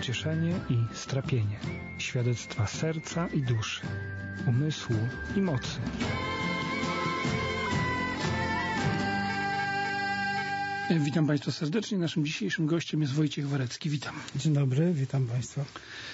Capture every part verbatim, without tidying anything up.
pocieszenie i strapienie, świadectwa serca i duszy, umysłu i mocy. Witam Państwa serdecznie. Naszym dzisiejszym gościem jest Wojciech Warecki. Witam. Dzień dobry, witam Państwa.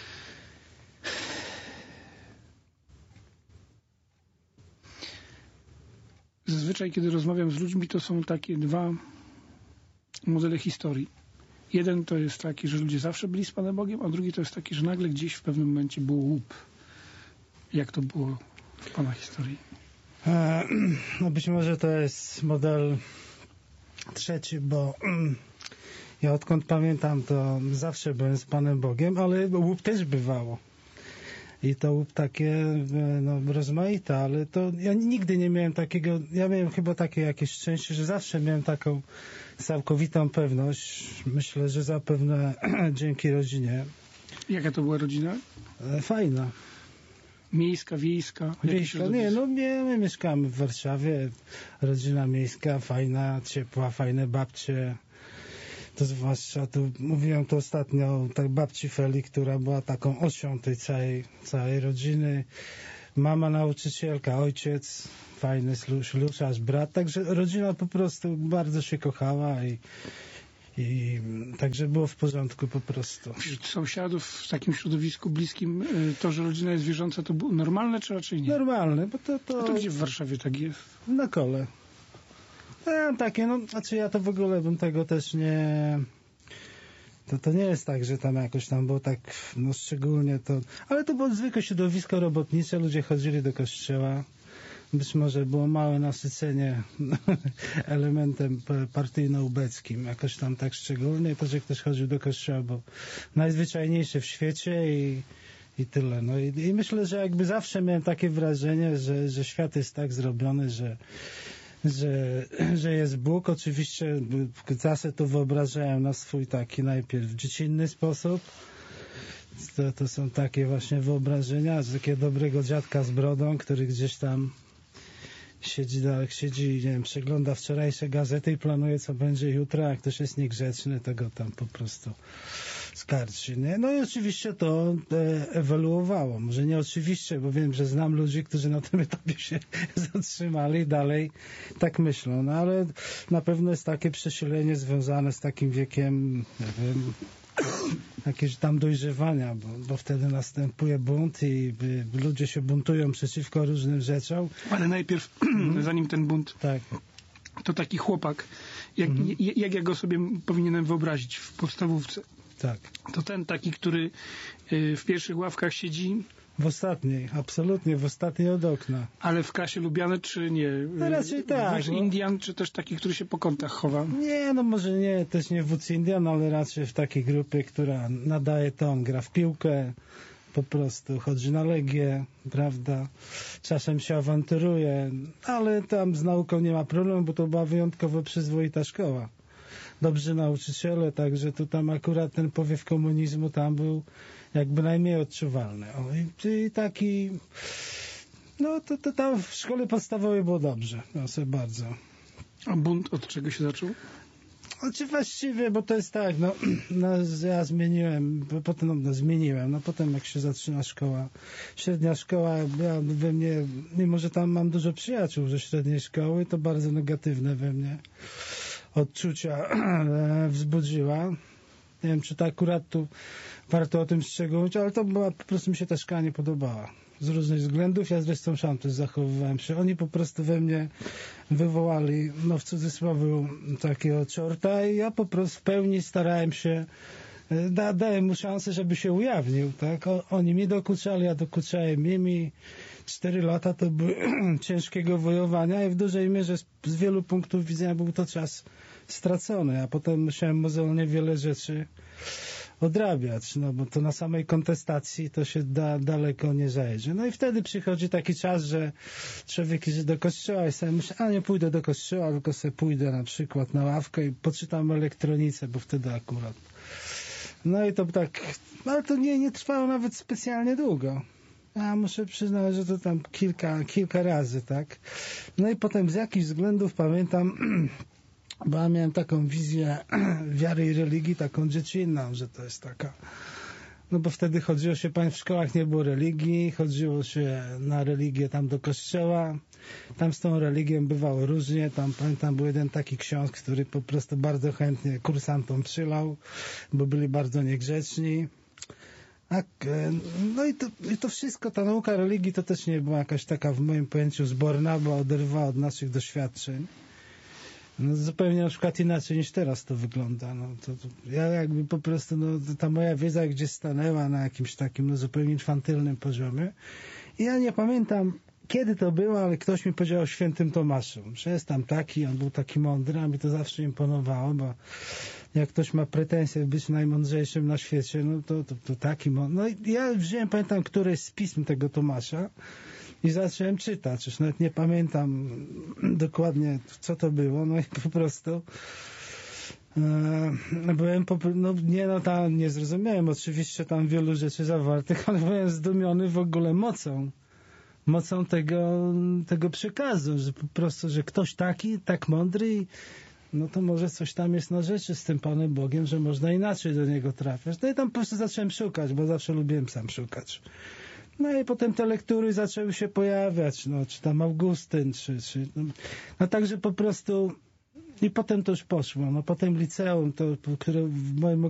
Zazwyczaj, kiedy rozmawiam z ludźmi, to są takie dwa modele historii. Jeden to jest taki, że ludzie zawsze byli z Panem Bogiem, a drugi to jest taki, że nagle gdzieś w pewnym momencie było łup. Jak to było w Pana historii? E, no być może to jest model trzeci, bo ja odkąd pamiętam, to zawsze byłem z Panem Bogiem, ale łup też bywało. I to łup takie no, rozmaite, ale to ja nigdy nie miałem takiego, ja miałem chyba takie jakieś szczęście, że zawsze miałem taką całkowitą pewność. Myślę, że zapewne dzięki rodzinie. Jaka to była rodzina? Fajna. Miejska, wiejska? Wiejska, nie, no my, my mieszkamy w Warszawie, rodzina miejska, fajna, ciepła, fajne babcie. To zwłaszcza, tu mówiłem to ostatnio o tak babci Feli, która była taką osią tej całej, całej rodziny. Mama nauczycielka, ojciec, fajny ślusiarz, brat. Także rodzina po prostu bardzo się kochała i, i także było w porządku po prostu. Wśród sąsiadów w takim środowisku bliskim to, że rodzina jest wierząca, to było normalne czy raczej nie? Normalne, bo to... to... A to gdzie w Warszawie tak jest? Na Kole. Ja, takie, no, znaczy ja to w ogóle bym tego też nie... To, to nie jest tak, że tam jakoś tam było tak, no szczególnie to... Ale to było zwykłe środowisko robotnicze, ludzie chodzili do kościoła. Być może było małe nasycenie elementem partyjno-ubeckim, jakoś tam tak szczególnie, to, że ktoś chodził do kościoła, bo najzwyczajniejsze w świecie i, i tyle. No i, i myślę, że jakby zawsze miałem takie wrażenie, że, że świat jest tak zrobiony, że Że, że jest Bóg. Oczywiście zawsze to wyobrażałem na swój taki najpierw dziecinny sposób. To, to są takie właśnie wyobrażenia, że takiego dobrego dziadka z brodą, który gdzieś tam siedzi, siedzi nie wiem, przegląda wczorajsze gazety i planuje, co będzie jutro, a jak ktoś jest niegrzeczny, to go tam po prostu skarci, nie? No i oczywiście to e, ewoluowało. Może nie oczywiście, bo wiem, że znam ludzi, którzy na tym etapie się zatrzymali i dalej tak myślą. No ale na pewno jest takie przesilenie związane z takim wiekiem, nie wiem, jakieś tam dojrzewania, bo, bo wtedy następuje bunt i by, by ludzie się buntują przeciwko różnym rzeczom. Ale najpierw, zanim ten bunt, tak. To taki chłopak, jak, mhm. jak, jak ja go sobie powinienem wyobrazić w podstawówce. Tak. To ten taki, który y, w pierwszych ławkach siedzi. W ostatniej, absolutnie, w ostatniej od okna. Ale w klasie lubiany, czy nie? No raczej tak. Wódz Indian, czy też taki, który się po kątach chowa? Nie, no może nie, też nie wódz Indian, ale raczej w takiej grupie, która nadaje ton, gra w piłkę, po prostu chodzi na Legię, prawda? Czasem się awanturuje, ale tam z nauką nie ma problemu, bo to była wyjątkowo przyzwoita szkoła. Dobrzy nauczyciele, także tu tam akurat ten powiew komunizmu tam był jakby najmniej odczuwalny. O, i, i taki, no to, to tam w szkole podstawowej było dobrze, no sobie bardzo. A bunt od czego się zaczął? Znaczy właściwie, bo to jest tak, no, no ja zmieniłem, potem no, zmieniłem, no potem jak się zaczyna szkoła, średnia szkoła, ja we mnie, mimo że tam mam dużo przyjaciół ze średniej szkoły, to bardzo negatywne we mnie odczucia wzbudziła. Nie wiem, czy to akurat tu warto o tym szczegółować, ale to była, po prostu mi się ta szkoła nie podobała. Z różnych względów, ja zresztą sam też zachowywałem się. Oni po prostu we mnie wywołali, no w cudzysłowie, takiego czorta i ja po prostu w pełni starałem się, da, dałem mu szansę, żeby się ujawnił, tak? O, oni mi dokuczali, ja dokuczałem im i cztery lata to były ciężkiego wojowania i w dużej mierze z, z wielu punktów widzenia był to czas stracony, a potem musiałem mozolnie wiele rzeczy odrabiać, no bo to na samej kontestacji to się da, daleko nie zajdzie. No i wtedy przychodzi taki czas, że człowiek idzie do kościoła i sobie myśli, a nie pójdę do kościoła, tylko sobie pójdę na przykład na ławkę i poczytam o elektronice, bo wtedy akurat. No i to tak, ale to nie, nie trwało nawet specjalnie długo. Ja muszę przyznać, że to tam kilka, kilka razy, tak. No i potem z jakichś względów pamiętam, bo ja miałem taką wizję wiary i religii, taką dziecinną, że to jest taka No bo wtedy chodziło się, w szkołach nie było religii, chodziło się na religię tam do kościoła. Tam z tą religią bywało różnie. Tam pamiętam, był jeden taki ksiądz, który po prostu bardzo chętnie kursantom przylał, bo byli bardzo niegrzeczni. A, no i to, i to wszystko, ta nauka religii to też nie była jakaś taka w moim pojęciu zborna, bo oderwała od naszych doświadczeń. No, zupełnie na przykład inaczej niż teraz to wygląda. No, to, to ja jakby po prostu, no, ta moja wiedza gdzieś stanęła na jakimś takim no, zupełnie infantylnym poziomie. I ja nie pamiętam, kiedy to było, ale ktoś mi powiedział o świętym Tomaszu, że jest tam taki, on był taki mądry, a mi to zawsze imponowało, bo jak ktoś ma pretensje być najmądrzejszym na świecie, no to, to, to taki mądry. No i ja wziąłem, pamiętam, któreś z pism tego Tomasza i zacząłem czytać. Już nawet nie pamiętam dokładnie, co to było, no i po prostu e, byłem, po, no nie, no tam nie zrozumiałem oczywiście tam wielu rzeczy zawartych, ale byłem zdumiony w ogóle mocą. mocą tego, tego przekazu, że po prostu, że ktoś taki, tak mądry, no to może coś tam jest na rzeczy z tym Panem Bogiem, że można inaczej do Niego trafiać. No i tam po prostu zacząłem szukać, bo zawsze lubiłem sam szukać. No i potem te lektury zaczęły się pojawiać, no, czy tam Augustyn, czy, czy no, no także po prostu i potem to już poszło. No potem liceum, to, które w moim